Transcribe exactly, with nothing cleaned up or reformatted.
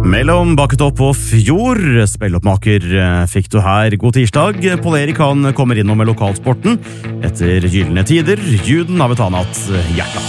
Mellom Bakketopp og Fjord, spilloppmaker fikk du her. God tirsdag. Pål Erik han kommer innom med lokalsporten etter gyllene tider. Juden av et annet hjerte.